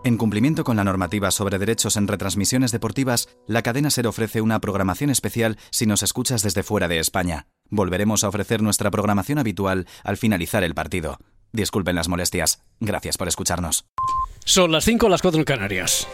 En cumplimiento con la normativa sobre derechos en retransmisiones deportivas, la cadena SER ofrece una programación especial si nos escuchas desde fuera de España. Volveremos a ofrecer nuestra programación habitual al finalizar el partido. Disculpen las molestias. Gracias por escucharnos. Son las 5, las 4 en Canarias.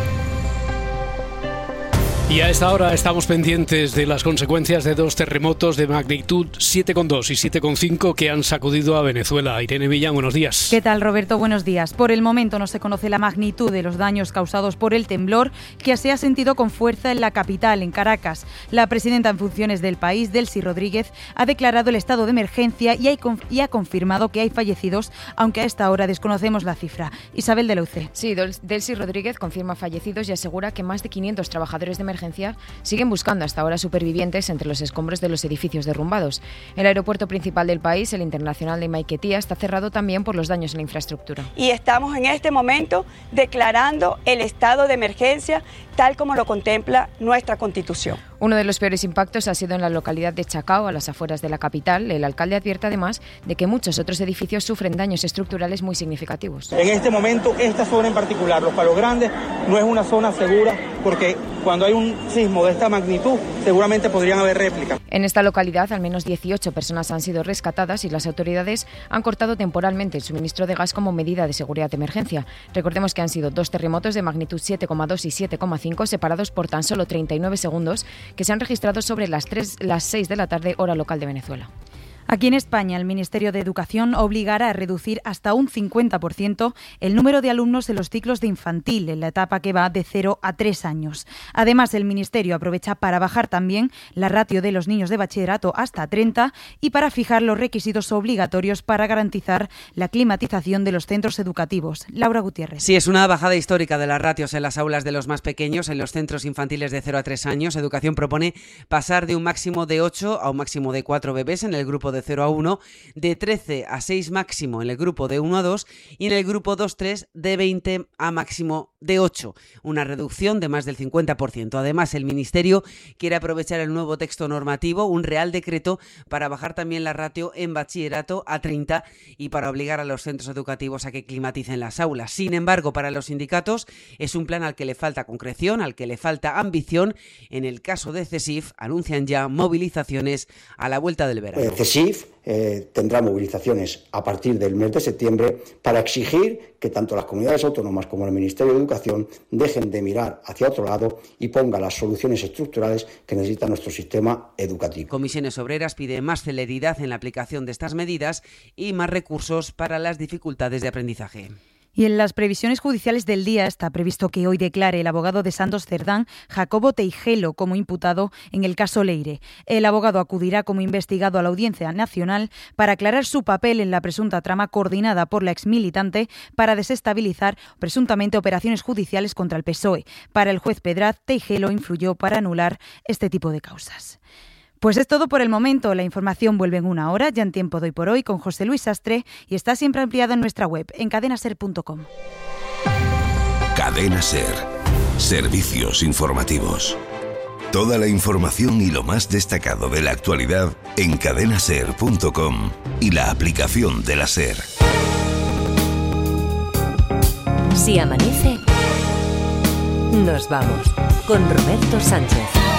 Y a esta hora estamos pendientes de las consecuencias de dos terremotos de magnitud 7,2 y 7,5 que han sacudido a Venezuela. Irene Millán, buenos días. ¿Qué tal, Roberto? Buenos días. Por el momento no se conoce la magnitud de los daños causados por el temblor que se ha sentido con fuerza en la capital, en Caracas. La presidenta en funciones del país, Delcy Rodríguez, ha declarado el estado de emergencia y ha confirmado que hay fallecidos, aunque a esta hora desconocemos la cifra. Isabel de la UC. Sí, Delcy Rodríguez confirma fallecidos y asegura que más de 500 trabajadores de emergencia siguen buscando hasta ahora supervivientes entre los escombros de los edificios derrumbados. El aeropuerto principal del país, el internacional de Maiquetía, está cerrado también por los daños en la infraestructura. Y estamos en este momento declarando el estado de emergencia tal como lo contempla nuestra Constitución. Uno de los peores impactos ha sido en la localidad de Chacao, a las afueras de la capital. El alcalde advierte además de que muchos otros edificios sufren daños estructurales muy significativos. En este momento, esta zona en particular, Los Palos Grandes, no es una zona segura porque cuando hay un sismo de esta magnitud, seguramente podrían haber réplicas. En esta localidad, al menos 18 personas han sido rescatadas y las autoridades han cortado temporalmente el suministro de gas como medida de seguridad de emergencia. Recordemos que han sido dos terremotos de magnitud 7,2 y 7,5 separados por tan solo 39 segundos que se han registrado sobre las 6 de la tarde, hora local de Venezuela. Aquí en España, el Ministerio de Educación obligará a reducir hasta un 50% el número de alumnos en los ciclos de infantil, en la etapa que va de 0 a 3 años. Además, el Ministerio aprovecha para bajar también la ratio de los niños de bachillerato hasta 30 y para fijar los requisitos obligatorios para garantizar la climatización de los centros educativos. Laura Gutiérrez. Sí, es una bajada histórica de las ratios en las aulas de los más pequeños, en los centros infantiles de 0 a 3 años. Educación propone pasar de un máximo de 8 a un máximo de 4 bebés en el grupo de 0 a 1, de 13 a 6 máximo en el grupo de 1 a 2 y en el grupo 2-3 de 20 a máximo de 8, una reducción de más del 50%. Además, el Ministerio quiere aprovechar el nuevo texto normativo, un real decreto, para bajar también la ratio en bachillerato a 30 y para obligar a los centros educativos a que climaticen las aulas. Sin embargo, para los sindicatos es un plan al que le falta concreción, al que le falta ambición. En el caso de CESIF, anuncian ya movilizaciones a la vuelta del verano. CESIF tendrá movilizaciones a partir del mes de septiembre para exigir que tanto las comunidades autónomas como el Ministerio de Educación dejen de mirar hacia otro lado y pongan las soluciones estructurales que necesita nuestro sistema educativo. Comisiones Obreras pide más celeridad en la aplicación de estas medidas y más recursos para las dificultades de aprendizaje. Y en las previsiones judiciales del día está previsto que hoy declare el abogado de Santos Cerdán, Jacobo Teijelo, como imputado en el caso Leire. El abogado acudirá como investigado a la Audiencia Nacional para aclarar su papel en la presunta trama coordinada por la exmilitante para desestabilizar presuntamente operaciones judiciales contra el PSOE. Para el juez Pedraz, Teijelo influyó para anular este tipo de causas. Pues es todo por el momento. La información vuelve en una hora, ya en Tiempo de Hoy por Hoy, con José Luis Sastre, y está siempre ampliada en nuestra web, en cadenaser.com. Cadena Ser. Servicios informativos. Toda la información y lo más destacado de la actualidad en cadenaser.com y la aplicación de la SER. Si amanece, nos vamos con Roberto Sánchez.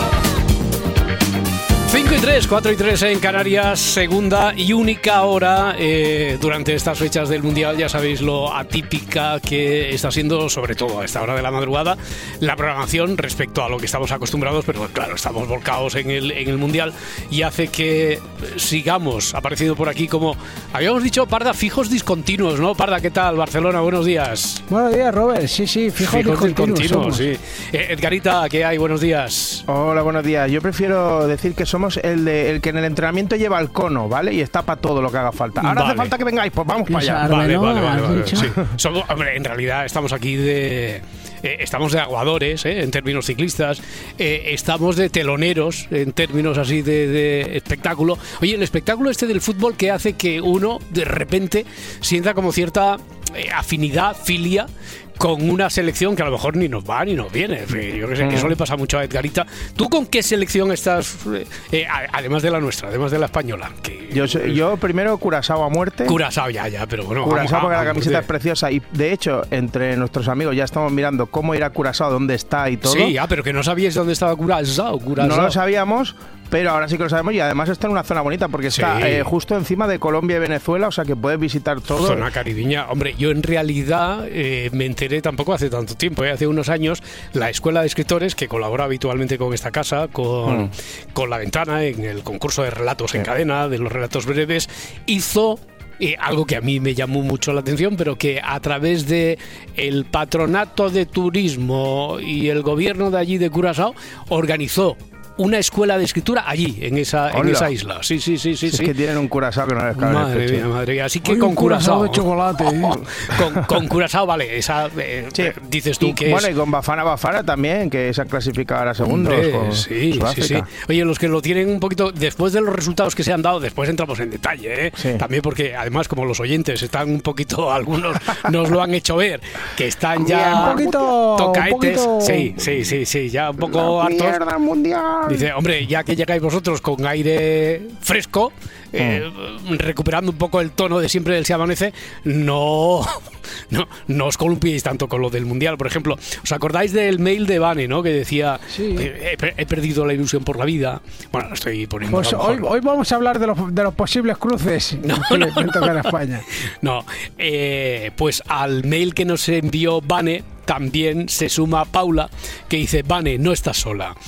5 y 3, 4 y 3 en Canarias, segunda y única hora durante estas fechas del Mundial. Ya sabéis lo atípica que está siendo, sobre todo a esta hora de la madrugada, la programación respecto a lo que estamos acostumbrados, pero claro, estamos volcados en el Mundial y hace que sigamos apareciendo por aquí, como habíamos dicho, Parda, fijos discontinuos, ¿no? Parda, ¿qué tal? Barcelona, buenos días. Buenos días, Robert. Sí, fijos discontinuos. Sí. Edgarita, ¿qué hay? Buenos días. Hola, buenos días. Yo prefiero decir que somos el que en el entrenamiento lleva el cono, ¿vale? Y está para todo lo que haga falta. Ahora hace falta que vengáis, pues vamos para allá. Vale. Sí. Hombre, en realidad estamos aquí estamos de aguadores, en términos ciclistas, estamos de teloneros en términos así de espectáculo. Oye, el espectáculo este del fútbol que hace que uno de repente sienta como cierta afinidad, filia con una selección que a lo mejor ni nos va ni nos viene. Yo que sé, eso le pasa mucho a Edgarita. ¿Tú con qué selección estás, además de la nuestra, además de la española? Yo primero Curazao a muerte. Curazao ya, pero bueno. Curazao porque la camiseta es preciosa y de hecho entre nuestros amigos ya estamos mirando cómo ir a Curazao, dónde está y todo. Sí, pero que no sabíais dónde estaba Curazao. No lo sabíamos, pero ahora sí que lo sabemos y además está en una zona bonita porque está justo encima de Colombia y Venezuela, o sea que puedes visitar todo. Zona caribeña. Hombre, yo en realidad me enteré tampoco hace tanto tiempo, hace unos años, la Escuela de Escritores, que colabora habitualmente con esta casa, con La Ventana, en el concurso de relatos en cadena, de los relatos breves, hizo algo que a mí me llamó mucho la atención, pero que a través de el Patronato de Turismo y el gobierno de allí de Curazao organizó una escuela de escritura allí, en esa isla. Sí. Es que tienen un Curazao que no les cabe. Madre mía. Así que con Curazao de chocolate. Con Curazao, vale. Esa dices tú que bueno, y con Bafana también, que se han clasificado ahora segundos. Sí. Oye, los que lo tienen un poquito, después de los resultados que se han dado, después entramos en detalle, también porque además como los oyentes están un poquito, algunos nos lo han hecho ver, que están ya un poquito tocaetes. Sí, ya un poco hartos. Mundial. Dice, hombre, ya que llegáis vosotros con aire fresco, recuperando un poco el tono de siempre del Se Amanece, no os columpiéis tanto con lo del Mundial. Por ejemplo, ¿os acordáis del mail de Vane, ¿no? Que decía, he perdido la ilusión por la vida? Bueno, estoy poniendo... Pues hoy vamos a hablar de los posibles cruces que le tocan a España. Pues al mail que nos envió Vane también se suma Paula, que dice, Vane, no estás sola.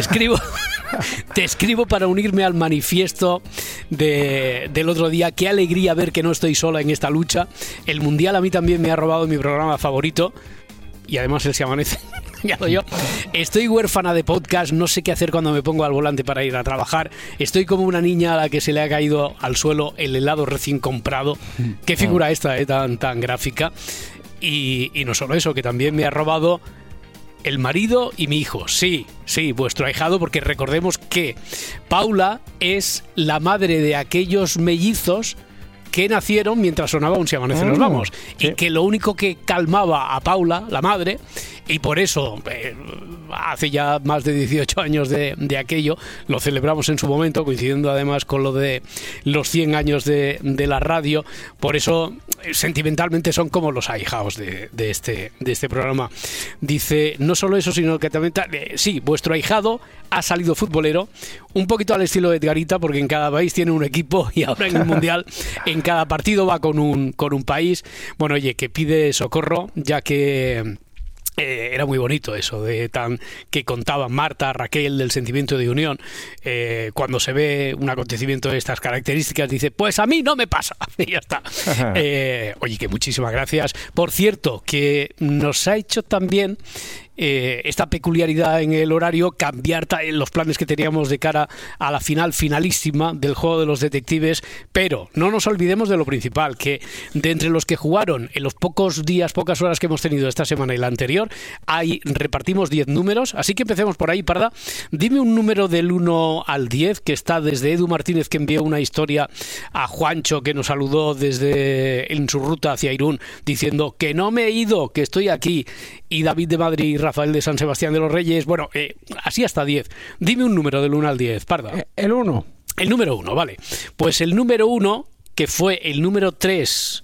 Te escribo para unirme al manifiesto del otro día. Qué alegría ver que no estoy sola en esta lucha. El Mundial a mí también me ha robado mi programa favorito. Y además él Se Amanece. Yo estoy huérfana de podcast, no sé qué hacer cuando me pongo al volante para ir a trabajar. Estoy como una niña a la que se le ha caído al suelo el helado recién comprado. Qué figura esta, tan gráfica. Y no solo eso, que también me ha robado el marido y mi hijo. Sí, vuestro ahijado, porque recordemos que Paula es la madre de aquellos mellizos que nacieron mientras sonaba Un Se Amanece Nos Vamos. Y que lo único que calmaba a Paula, la madre, y por eso hace ya más de 18 años de aquello, lo celebramos en su momento, coincidiendo además con lo de los 100 años de la radio. Por eso sentimentalmente son como los ahijados de este programa. Dice, no solo eso, sino que también vuestro ahijado ha salido futbolero, un poquito al estilo de Edgarita, porque en cada país tiene un equipo y ahora en el Mundial en cada partido va con un país. Bueno, oye, que pide socorro, ya que era muy bonito eso que contaba Marta, Raquel, del sentimiento de unión. Cuando se ve un acontecimiento de estas características, dice, pues a mí no me pasa. Y ya está. Oye, que muchísimas gracias. Por cierto, que nos ha hecho también esta peculiaridad en el horario cambiar los planes que teníamos de cara a la finalísima del juego de los detectives, pero no nos olvidemos de lo principal, que de entre los que jugaron en los pocas horas que hemos tenido esta semana y la anterior, repartimos 10 números, así que empecemos por ahí. Parda, dime un número del 1 al 10, que está desde Edu Martínez, que envió una historia a Juancho, que nos saludó en su ruta hacia Irún, diciendo que no me he ido, que estoy aquí, y David de Madrid y Rafael de San Sebastián de los Reyes. Bueno, así hasta 10. Dime un número del 1 al 10, Parda. El 1. El número 1, vale. Pues el número 1, que fue el número 3,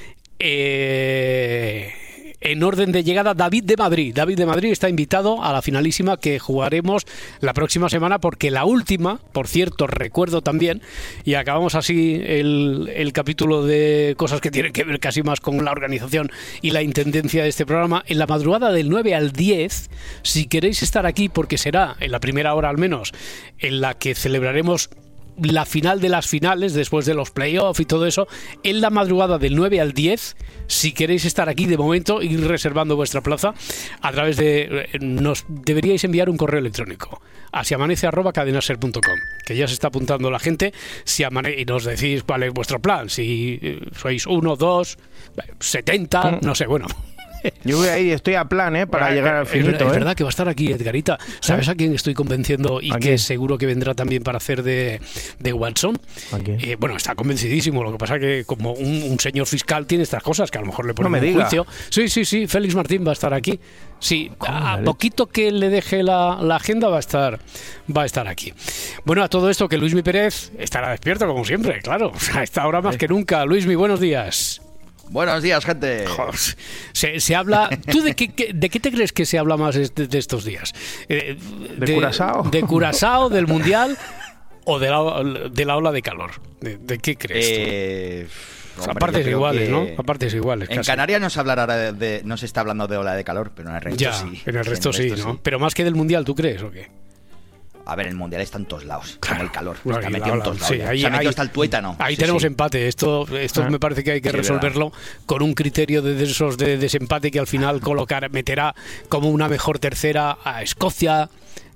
en orden de llegada, David de Madrid. David de Madrid está invitado a la finalísima que jugaremos la próxima semana, porque la última, por cierto, recuerdo también, y acabamos así el capítulo de cosas que tienen que ver casi más con la organización y la intendencia de este programa, en la madrugada del 9 al 10, si queréis estar aquí, porque será en la primera hora al menos, en la que celebraremos la final de las finales, después de los playoffs y todo eso, en la madrugada del 9 al 10, si queréis estar aquí de momento, ir reservando vuestra plaza a través de... nos deberíais enviar un correo electrónico a siamanece@cadenaser.com, que ya se está apuntando la gente, y nos decís cuál es vuestro plan, si sois 1, 2, 70, no sé, bueno... Yo voy a ir y estoy a plan, para llegar al finito. Es verdad que va a estar aquí, Edgarita. ¿Sabes a quién estoy convenciendo y que seguro que vendrá también para hacer de Watson? Bueno, está convencidísimo. Lo que pasa que como un señor fiscal tiene estas cosas que a lo mejor le ponen en juicio. Sí, Félix Martín va a estar aquí. Sí, a poquito que le deje la agenda va a estar aquí. Bueno, a todo esto que Luismi Pérez estará despierto como siempre, claro. A esta hora más que nunca. Luismi, buenos días. Buenos días, gente. Se habla... ¿Tú de qué te crees que se habla más de estos días? ¿De Curazao? ¿De Curazao, del Mundial o de la ola de calor? ¿De qué crees tú? Hombre, a partes iguales, ¿no? A partes iguales. En Canarias no se está hablando de ola de calor, pero en el resto sí. En el resto sí, ¿no? Pero más que del Mundial, ¿tú crees o qué? A ver, el Mundial está en todos lados, claro, como el calor. Está metido en todos lados. Sí, se ha metido hasta el tuétano. Ahí tenemos empate. Esto me parece que hay que resolverlo con un criterio de esos de desempate que al final meterá como una mejor tercera a Escocia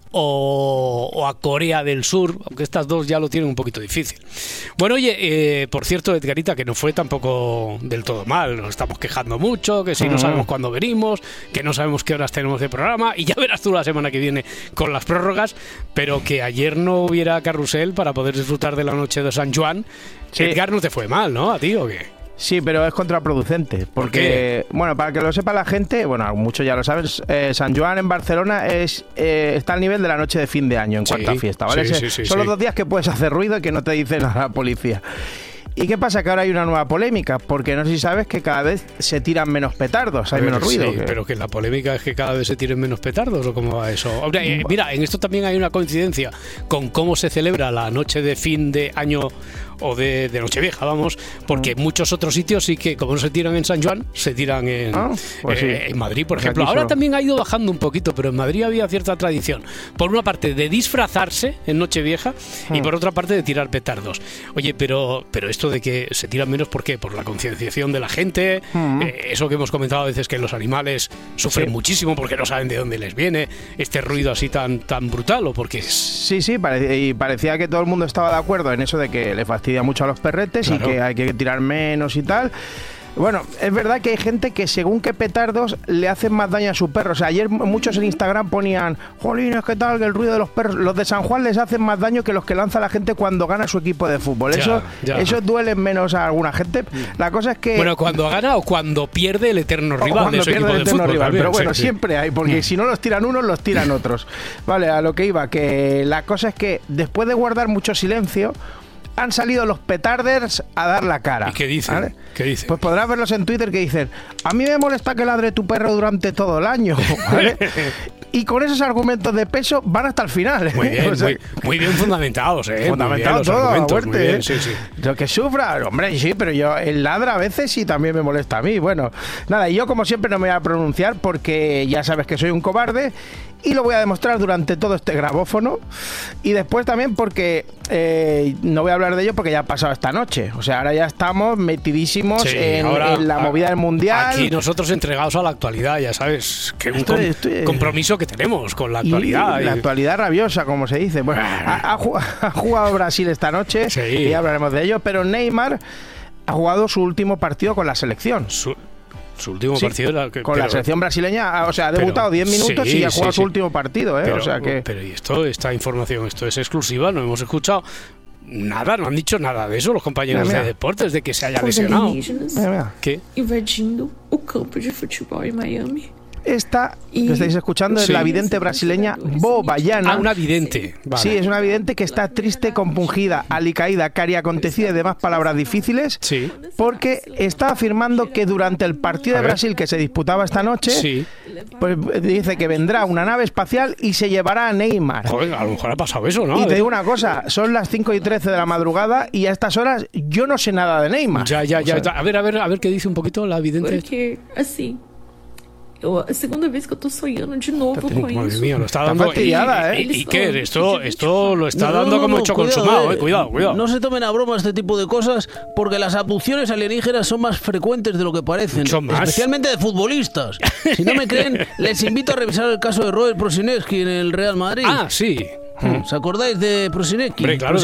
o a Corea del Sur, aunque estas dos ya lo tienen un poquito difícil. Bueno, oye, por cierto, Edgarita, que no fue tampoco del todo mal, nos estamos quejando mucho, que si no sabemos cuándo venimos, que no sabemos qué horas tenemos de programa, y ya verás tú la semana que viene con las prórrogas, pero que ayer no hubiera carrusel para poder disfrutar de la noche de San Juan. Sí. Edgar, no te fue mal, ¿no? ¿A ti o qué? Sí, pero es contraproducente, porque, bueno, para que lo sepa la gente, bueno, muchos ya lo saben, San Joan en Barcelona está al nivel de la noche de fin de año en cuanto a fiesta, ¿vale? Son los 2 días que puedes hacer ruido y que no te dice nada la policía. ¿Y qué pasa? Que ahora hay una nueva polémica, porque no sé si sabes que cada vez se tiran menos petardos, hay menos ruido. Sí, pero que la polémica es que cada vez se tiren menos petardos, ¿o cómo va eso? Hombre, mira, en esto también hay una coincidencia con cómo se celebra la noche de fin de año o de Nochevieja, vamos, porque muchos otros sitios sí que, como no se tiran en San Juan, se tiran en Madrid, por ejemplo. Ahora también ha ido bajando un poquito, pero en Madrid había cierta tradición, por una parte de disfrazarse en Nochevieja y por otra parte de tirar petardos. Oye, pero esto de que se tiran menos, ¿por qué? Por la concienciación de la gente, eso que hemos comentado a veces, que los animales sufren muchísimo porque no saben de dónde les viene este ruido así tan brutal, ¿o por qué? Sí, y parecía que todo el mundo estaba de acuerdo en eso de que le fastidia mucho a los perretes, claro, y que hay que tirar menos y tal. Bueno, es verdad que hay gente que según qué petardos le hacen más daño a su perro. O sea, ayer muchos en Instagram ponían, jolines, ¿qué tal? Que el ruido de los perros, los de San Juan les hacen más daño que los que lanza la gente cuando gana su equipo de fútbol. Eso duele menos a alguna gente. La cosa es que... Bueno, cuando gana o cuando pierde el eterno rival de su equipo de fútbol. Rival, pero bueno, siempre hay, porque si no los tiran unos, los tiran otros. Vale, a lo que iba, que la cosa es que después de guardar mucho silencio, han salido los petarders a dar la cara. ¿Y qué dicen? ¿Vale? ¿Qué dicen? Pues podrás verlos en Twitter que dicen, a mí me molesta que ladre tu perro durante todo el año, ¿vale? Y con esos argumentos de peso van hasta el final. Muy bien, muy bien fundamentados, Fundamentados todo, a muerte. Sí. Lo que sufra, hombre, sí, pero el ladra a veces y también me molesta a mí. Bueno, nada, y yo como siempre no me voy a pronunciar porque ya sabes que soy un cobarde y lo voy a demostrar durante todo este grabófono, y después también porque no voy a hablar de ello porque ya ha pasado esta noche. O sea, ahora ya estamos metidísimos en la movida del Mundial. Aquí nosotros entregados a la actualidad, ya sabes, que un compromiso que tenemos con la actualidad. La actualidad rabiosa, como se dice. Bueno, ha jugado Brasil esta noche, y ya hablaremos de ello, pero Neymar ha jugado su último partido con la selección. Su último partido con la selección brasileña, o sea, ha debutado 10 minutos y ha jugado su último partido, pero, o sea que... Pero y esta información, esto es exclusiva, no hemos escuchado nada, no han dicho nada de eso los compañeros de deportes, de que se haya lesionado. ¿Qué? Invadindo o campo de futebol en Miami. Esta que estáis escuchando es la vidente brasileña Bo Baiana. Una vidente. Vale. Sí, es una vidente que está triste, compungida, alicaída, cariacontecida y demás palabras difíciles, porque está afirmando que durante el partido de Brasil que se disputaba esta noche, pues dice que vendrá una nave espacial y se llevará a Neymar. Joder, a lo mejor ha pasado eso, ¿no? Y te digo una cosa, son las 5:13 de la madrugada y a estas horas yo no sé nada de Neymar. Ya. O sea, a ver qué dice un poquito la vidente. Porque, así... a segunda vez que eu tô sonhando de novo com isso. Madre mía, lo está dando. ¿Y qué? Esto lo está dando como hecho consumado, cuidado. No se tomen a broma este tipo de cosas, porque las abducciones alienígenas son más frecuentes de lo que parecen. Especialmente de futbolistas. Si no me creen, les invito a revisar el caso de Robert Prosinecki en el Real Madrid. Ah, sí. ¿Os acordáis de Prosineski? Hombre, claro,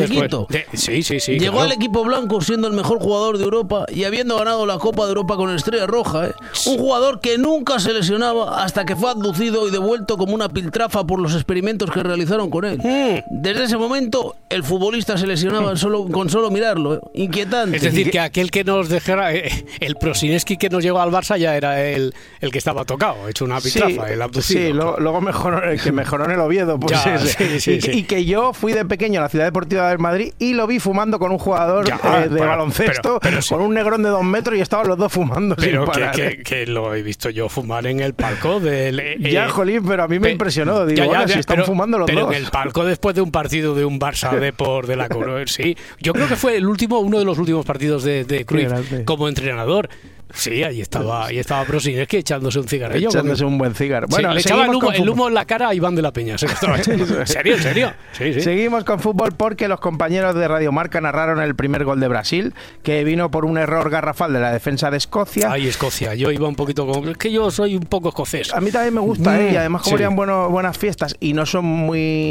sí. Llegó al equipo blanco siendo el mejor jugador de Europa y habiendo ganado la Copa de Europa con Estrella Roja. Un jugador que nunca se lesionaba hasta que fue abducido y devuelto como una piltrafa por los experimentos que realizaron con él. Desde ese momento, el futbolista se lesionaba con solo mirarlo. Inquietante. Es decir, que aquel que nos dejara, el Prosineski que nos llegó al Barça ya era el que estaba tocado, hecho una piltrafa, el abducido. Sí, luego mejoró en el Oviedo. Pues ya, y que yo fui de pequeño a la Ciudad Deportiva del Madrid y lo vi fumando con un jugador de baloncesto, con un negrón de 2 metros y estaban los dos fumando. Pero que lo he visto yo fumar en el palco del... jolín, pero a mí me impresionó. Digo, si están fumando los dos. Pero en el palco después de un partido de un Barça Depor de la Corona, sí. Yo creo que fue uno de los últimos partidos de Cruyff como entrenador. Sí, ahí estaba Prosineski echándose un cigarrillo. Echándose un buen cigarro. Bueno, le echaba el humo en la cara a Iván de la Peña. ¿En serio? Sí. Seguimos con fútbol porque los compañeros de Radio Marca narraron el primer gol de Brasil, que vino por un error garrafal de la defensa de Escocia. Ay, Escocia. Yo iba un poquito con... Es que yo soy un poco escocés. A mí también me gusta, y además como harían buenas fiestas y no son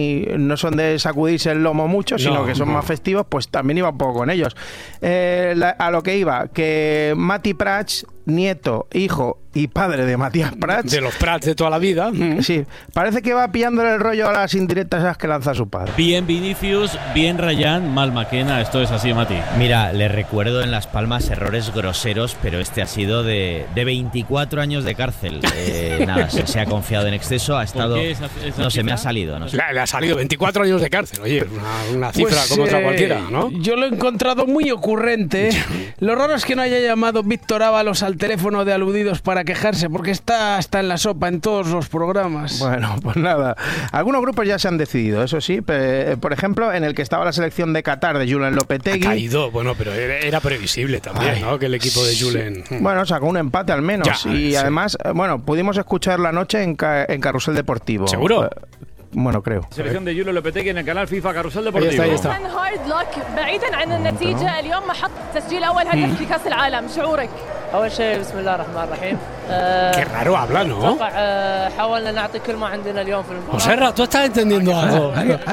de sacudirse el lomo mucho, sino que son más festivos, pues también iba un poco con ellos. A lo que iba, que Mati Prats, nieto, hijo y padre de Matías Prats. De los Prats de toda la vida. Sí, parece que va pillándole el rollo a las indirectas esas que lanza su padre. Bien Vinicius, bien Rayán, mal Maquena. Esto es así, Mati. Mira, le recuerdo en Las Palmas errores groseros, pero este ha sido de 24 años de cárcel. Nada, se ha confiado en exceso, ha estado... No sé, me ha salido. No sé. Le ha salido 24 años de cárcel. Oye, una cifra como otra cualquiera, ¿no? Yo lo he encontrado muy ocurrente. Lo raro es que no haya llamado Víctor Ábalos al teléfono de aludidos para quejarse, porque está en la sopa en todos los programas. Bueno, pues nada. Algunos grupos ya se han decidido, eso sí. Por ejemplo, en el que estaba la selección de Qatar de Julen Lopetegui. Ha caído, pero era previsible también, ¿no? Que el equipo de Julen... Sí. Bueno, sacó un empate al menos. Además, pudimos escuchar la noche en Carrusel Deportivo. ¿Seguro? Bueno, creo. Selección de Julen Lopetegui en el canal FIFA Carrusel Deportivo. Ahí está. Qué raro habla, ¿no? José, tú estás entendiendo algo.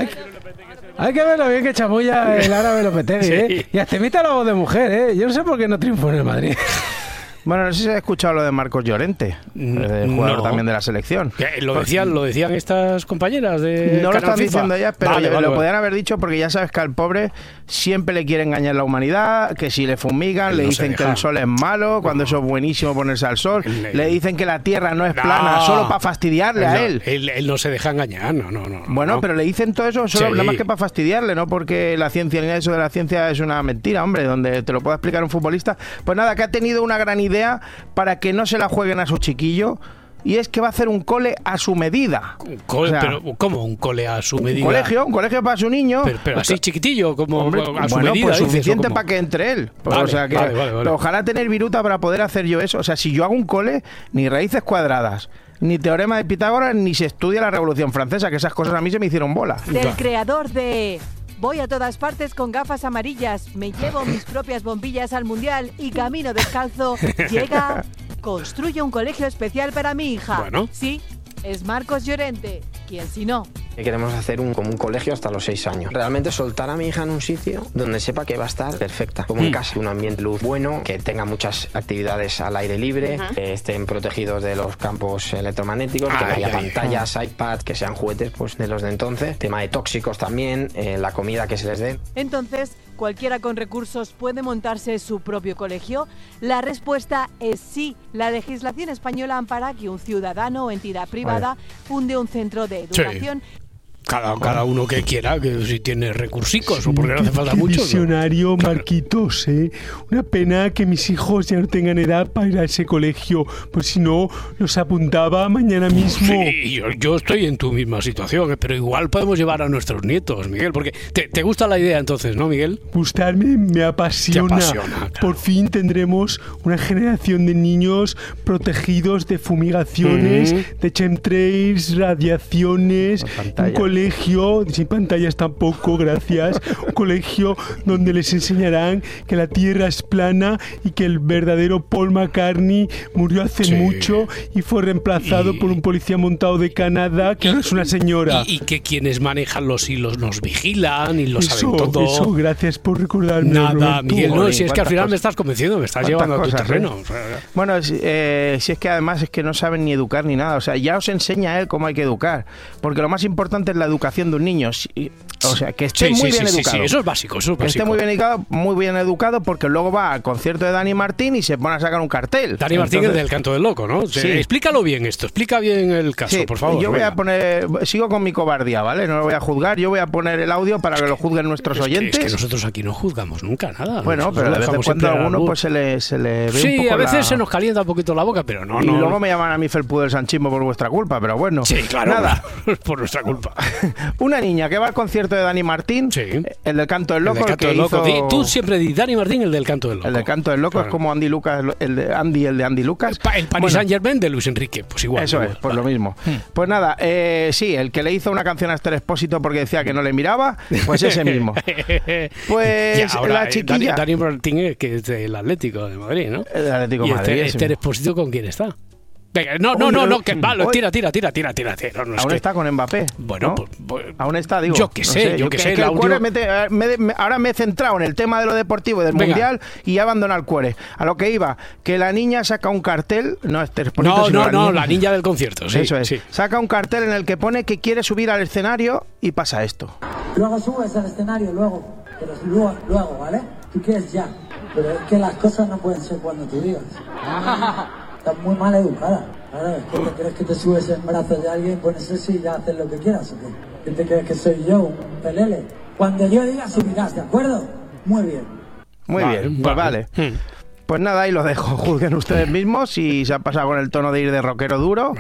Hay que ver lo bien que chamulla el árabe Lopetegui, Y hasta imita la voz de mujer, Yo no sé por qué no triunfó en el Madrid. Bueno, no sé si has escuchado lo de Marcos Llorente, el jugador también de la selección. ¿Lo decían estas compañeras de No Canal lo están FIFA? diciendo ya, pero lo podían haber dicho porque ya sabes que al pobre siempre le quiere engañar la humanidad, que si le fumigan, le dicen que el sol es malo, cuando eso es buenísimo ponerse al sol, le dicen que la tierra no es plana, solo para fastidiarle a él. Él no se deja engañar, no. Bueno, pero le dicen todo eso solo nada más que para fastidiarle, no porque la ciencia ni eso de la ciencia es una mentira, hombre, donde te lo pueda explicar un futbolista. Pues nada, que ha tenido una gran idea para que no se la jueguen a su chiquillo, y es que va a hacer un cole a su medida. Pero ¿cómo un cole a su medida? Un colegio para su niño. Pero así chiquitillo, como hombre, a su medida. Pues suficiente para que entre él. Vale. Ojalá tener viruta para poder hacer yo eso. O sea, si yo hago un cole, ni raíces cuadradas, ni teorema de Pitágoras, ni se estudia la Revolución Francesa, que esas cosas a mí se me hicieron bola. Del creador de... Voy a todas partes con gafas amarillas, me llevo mis propias bombillas al mundial y camino descalzo. Llega, construye un colegio especial para mi hija. Bueno. Sí, es Marcos Llorente. ¿Quién si no? Queremos hacer un colegio hasta los 6 años. Realmente soltar a mi hija en un sitio donde sepa que va a estar perfecta. Como en casa, un ambiente de luz bueno, que tenga muchas actividades al aire libre, que estén protegidos de los campos electromagnéticos, que haya pantallas, iPads, que sean juguetes pues de los de entonces. Tema de tóxicos también, la comida que se les dé. Entonces, ¿cualquiera con recursos puede montarse su propio colegio? La respuesta es sí. La legislación española ampara que un ciudadano o entidad privada funde un centro de educación. Sí. Cada uno que quiera, que si tiene recursicos o porque no hace falta mucho. Visionario, Marquitos, Una pena que mis hijos ya no tengan edad para ir a ese colegio, pues si no, los apuntaba mañana mismo. Sí, yo estoy en tu misma situación, pero igual podemos llevar a nuestros nietos, Miguel, porque te gusta la idea entonces, ¿no, Miguel? Gustarme me apasiona. Te apasiona, claro. Por fin tendremos una generación de niños protegidos de fumigaciones, de chemtrails, radiaciones, un colegio, sin pantallas tampoco, gracias, un colegio donde les enseñarán que la Tierra es plana y que el verdadero Paul McCartney murió hace mucho y fue reemplazado por un policía montado de Canadá que ahora es una señora. Y que quienes manejan los hilos nos vigilan y lo saben todo. Eso, gracias por recordarme. Nada, Roberto. Miguel, no, si es que al final me estás convenciendo, me estás llevando a tu terreno. Bueno, si es que además es que no saben ni educar ni nada, o sea, ya os enseña él cómo hay que educar, porque lo más importante es la educación de un niño, o sea, que esté muy bien educado. Sí, eso es básico, Que esté muy bien educado, porque luego va al concierto de Dani Martín y se pone a sacar un cartel. Dani Martín es del Canto del Loco, ¿no? Sí. Explícalo bien esto, explica bien el caso, por favor. Yo voy a poner, sigo con mi cobardía, ¿vale? No lo voy a juzgar, yo voy a poner el audio para que lo juzguen nuestros oyentes. Es que nosotros aquí no juzgamos nunca nada. Bueno, pero de vez en cuando a alguno pues se le ve un poco a veces se nos calienta un poquito la boca, pero no. Y luego me llaman a mí felpudo del sanchismo por vuestra culpa, pero bueno. Sí, claro. Nada. Por nuestra culpa. Una niña que va al concierto de Dani Martín, el del Canto del Loco, Tú siempre di Dani Martín, el del Canto del Loco. El del Canto del Loco es como Andy Lucas, el de Andy Lucas. El Paris Saint-Germain de Luis Enrique, pues igual. Eso es, pues lo mismo. Pues nada, sí, el que le hizo una canción a Esther Expósito porque decía que no le miraba, pues ese mismo. Pues ahora, la chiquilla... Dani Martín, que es del Atlético de Madrid, ¿no? El Atlético de Madrid. Esther Expósito, ¿con quién está? Venga, no, que vale, tira. No, aún está con Mbappé. Bueno, ¿no? pues, aún está, digo. Yo qué sé. Ahora me he centrado en el tema de lo deportivo y del Mundial y he abandonado el cuore. A lo que iba, que la niña saca un cartel, no Esther Expósito, la niña del concierto, sí. Eso es. Sí. Saca un cartel en el que pone que quiere subir al escenario y pasa esto. Luego subes al escenario, pero luego, ¿vale? Tú quieres ya, pero es que las cosas no pueden ser cuando tú digas. Estás muy mal educada. Claro, es que te crees que te subes en brazos de alguien, pones eso y ya haces lo que quieras, ¿o qué? ¿Qué te crees que soy yo, un pelele? Cuando yo diga subirás, ¿de acuerdo? Muy bien. Muy bien, pues vale. Pues nada, ahí lo dejo. Juzguen ustedes mismos si se ha pasado con el tono de ir de rockero duro.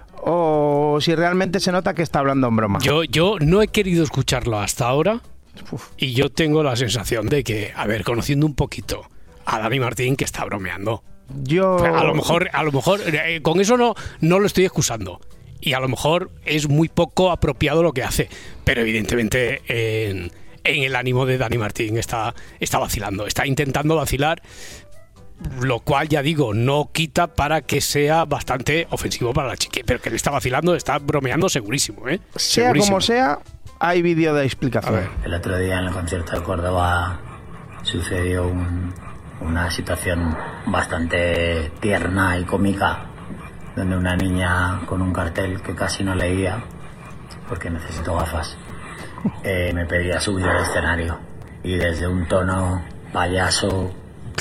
O si realmente se nota que está hablando en broma. Yo no he querido escucharlo hasta ahora. Y yo tengo la sensación de que, conociendo un poquito a Dani Martín, que está bromeando. A lo mejor con eso no lo estoy excusando. Y a lo mejor es muy poco apropiado lo que hace. Pero evidentemente en el ánimo de Dani Martín está vacilando. Está intentando vacilar. Lo cual, ya digo, no quita para que sea bastante ofensivo para la chica. Pero que le está vacilando, está bromeando segurísimo, ¿eh? Sea como sea, hay vídeo de explicación. El otro día en el concierto de Córdoba sucedió una situación bastante tierna y cómica, donde una niña con un cartel que casi no leía, porque necesito gafas, me pedía subir al escenario. Y desde un tono payaso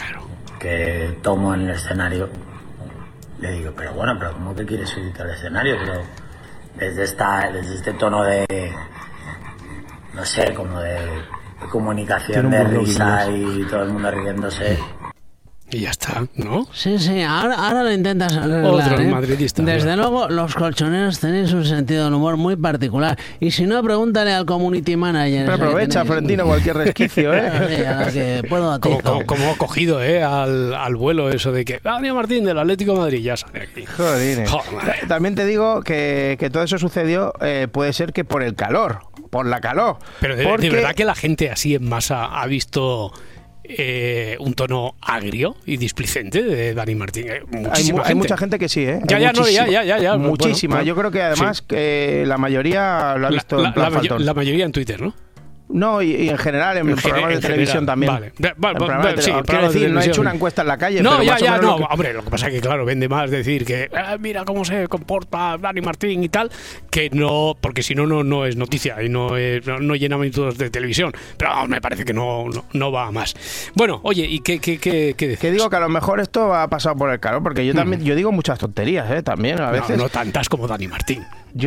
que tomo en el escenario, le digo, pero ¿cómo que quieres subirte al escenario? Pero desde este tono de, no sé, como de comunicación, de risa y todo el mundo riéndose. Y ya está, ¿no? Sí, ahora lo intentas arreglar, Otro madridista. Desde luego, los colchoneros tenéis un sentido del humor muy particular. Y si no, pregúntale al community manager. Pero aprovecha, Florentino, cualquier resquicio, ¿eh? Sí, a lo que puedo como ha cogido, al vuelo eso de que Dani Martín del Atlético de Madrid ya sale aquí. Joder. También te digo que todo eso sucedió, puede ser que por el calor, por la calor. Pero de verdad que la gente así en masa ha visto... un tono agrio y displicente de Dani Martín. Hay mucha gente que sí, ¿eh? Ya. Muchísima. Bueno, yo creo que además que la mayoría lo ha visto en plan faltón. La mayoría en Twitter, ¿no? No, y en general, en programas de televisión también. Vale. Quiero decir, no he hecho una encuesta en la calle. No, pero hombre, lo que pasa es que, claro, vende más decir que mira cómo se comporta Dani Martín y tal, que no, porque si no es noticia y no llena minutos de televisión. Pero me parece que no va más. Bueno, oye, ¿y qué dices? Que digo que a lo mejor esto ha pasado por el calor, porque yo también yo digo muchas tonterías, también a veces. No tantas como Dani Martín.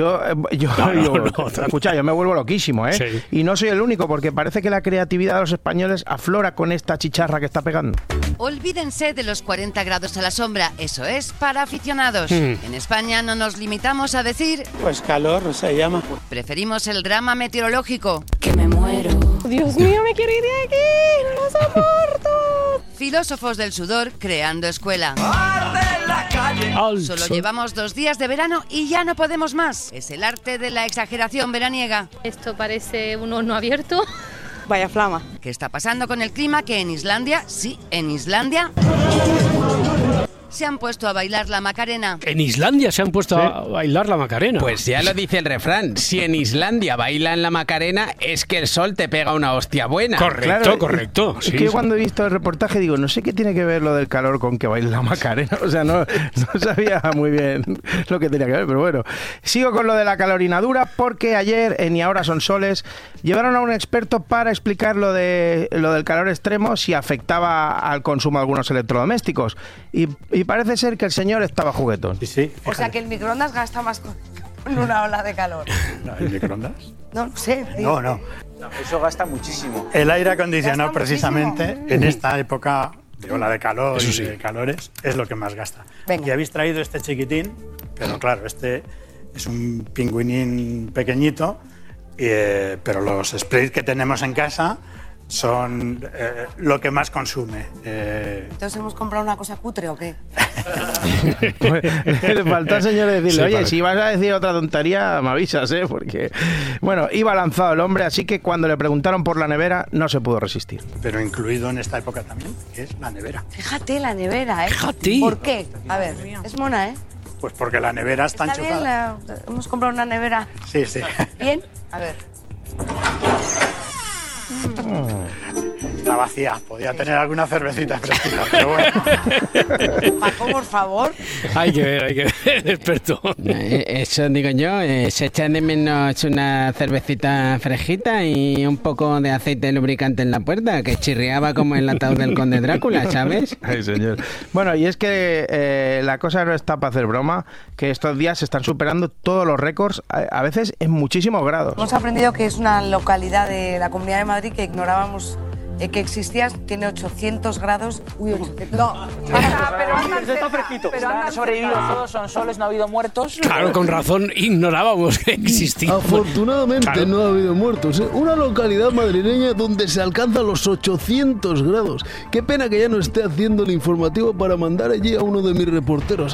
Escucha, yo me vuelvo loquísimo, ¿eh? Sí. Y no soy el único, porque parece que la creatividad de los españoles aflora con esta chicharra que está pegando. Olvídense de los 40 grados a la sombra, eso es para aficionados. En España no nos limitamos a decir... Pues calor se llama. Preferimos el drama meteorológico. Que me muero. Dios mío, me quiero ir de aquí, no lo soporto. Filósofos del sudor creando escuela. ¡Arde la Solo llevamos 2 días de verano y ya no podemos más. Es el arte de la exageración veraniega. Esto parece un horno abierto. Vaya flama. ¿Qué está pasando con el clima? Que en Islandia, sí, en Islandia, se han puesto a bailar la Macarena. En Islandia se han puesto a bailar la Macarena. Pues ya lo dice el refrán. Si en Islandia bailan la Macarena, es que el sol te pega una hostia buena. Correcto, correcto. Es que yo cuando he visto el reportaje digo, no sé qué tiene que ver lo del calor con que baile la Macarena. O sea, no sabía muy bien lo que tenía que ver, pero bueno. Sigo con lo de la calorinadura porque ayer en Y Ahora Son Soles llevaron a un experto para explicar lo del calor extremo, si afectaba al consumo de algunos electrodomésticos. Y parece ser que el señor estaba juguetón. Sí. O sea que el microondas gasta más con una ola de calor. ¿El microondas? No sé. No. Eso gasta muchísimo. El aire acondicionado, precisamente, en esta época de ola de calor y de calores, es lo que más gasta. Venga. Y habéis traído este chiquitín, pero claro, este es un pingüinín pequeñito, pero los sprays que tenemos en casa son lo que más consume. Entonces, ¿hemos comprado una cosa cutre o qué? Le faltó al señor decirle, oye, si vas a decir otra tontería, me avisas, porque... Bueno, iba lanzado el hombre, así que cuando le preguntaron por la nevera, no se pudo resistir. Pero incluido en esta época también, que es la nevera. Fíjate, la nevera, Fíjate. ¿Por qué? A ver, es mona, ¿eh? Pues porque la nevera está enchufada. Bien, hemos comprado una nevera. Sí. ¿Bien? A ver. Está vacía, podía tener alguna cervecita fresquita, pero bueno. Paco, por favor. Hay que ver, experto. Eso digo yo, se echa de menos una cervecita fresquita y un poco de aceite lubricante en la puerta, que chirriaba como el ataúd del conde Drácula, ¿sabes? Ay, señor. Bueno, y es que la cosa no está para hacer broma, que estos días se están superando todos los récords, a veces en muchísimos grados. Hemos aprendido que es una localidad de la Comunidad de Madrid que ignorábamos que existía, tiene 800 grados. Uy, 800. No, pero está fresquito. Pero han sobrevivido todos, son soles, no ha habido muertos. Claro, con razón ignorábamos que existía. Afortunadamente no ha habido muertos. Una localidad madrileña donde se alcanzan los 800 grados. Qué pena que ya no esté haciendo el informativo para mandar allí a uno de mis reporteros.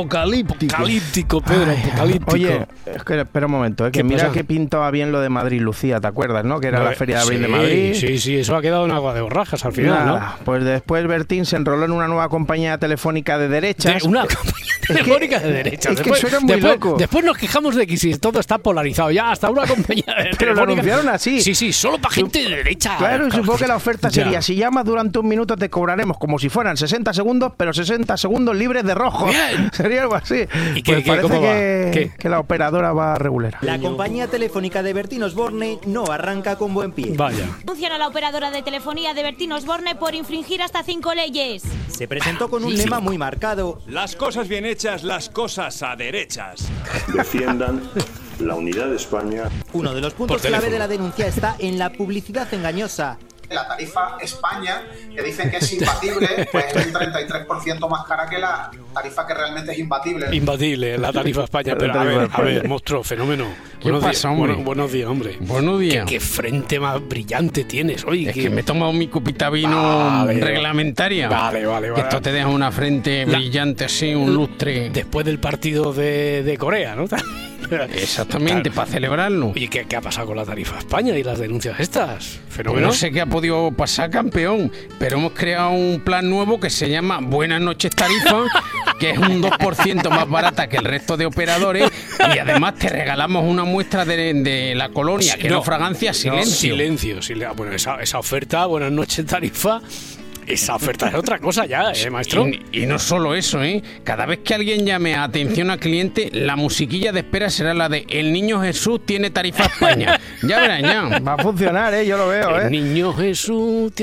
Apocalíptico, Pedro, apocalíptico. Oye, espera un momento, que mira que pintaba bien lo de Madrid Lucía, ¿te acuerdas, no? Que era la Feria de Abril de Madrid. Sí, eso ha quedado en agua de borrajas al final, ¿no? Pues después Bertín se enroló en una nueva compañía telefónica de derechas. Una compañía telefónica de derechas. Es que suena muy loco. Después nos quejamos de que si todo está polarizado ya, hasta una compañía de Pero lo anunciaron así. Sí, solo para gente de derecha. Claro, y supongo que la oferta sería, si llamas durante un minuto te cobraremos como si fueran 60 segundos, pero 60 segundos libres de rojo. Bien. Sería algo así. ¿Y pues parece que la operadora va regulera. La compañía telefónica de Bertín Osborne no arranca con buen pie. Vaya. Funciona la operadora de telefonía de Bertín Osborne por infringir hasta 5 leyes. Se presentó con un lema muy marcado. Las cosas bien hechas, las cosas a derechas. Defiendan la unidad de España. Uno de los puntos clave de la denuncia está en la publicidad engañosa. La tarifa España, que dicen que es imbatible, pues es un 33% más cara que la tarifa que realmente es imbatible. Imbatible, la tarifa España. Pero a ver, monstruo, fenómeno. Buenos días, hombre. Buenos días, hombre. Buenos días. ¿Qué frente más brillante tienes hoy? Es que me he tomado mi copita vino reglamentaria. Vale. Que esto te deja una frente brillante así, un lustre. Después del partido de Corea, ¿no? Exactamente, para celebrarlo. Oye, ¿qué ha pasado con la tarifa España y las denuncias estas? Fenómeno. No sé qué ha podido pasar, campeón, pero hemos creado un plan nuevo que se llama Buenas noches Tarifa, que es un 2% más barata que el resto de operadores, y además te regalamos una muestra de la colonia, que no fragancia, silencio. Bueno, esa oferta, Buenas noches Tarifa, esa oferta es otra cosa ya, maestro. Y no solo eso, cada vez que alguien llame a atención al cliente, la musiquilla de espera será la de El Niño Jesús tiene tarifa España. Ya verán, ya. Va a funcionar, yo lo veo, El Niño Jesús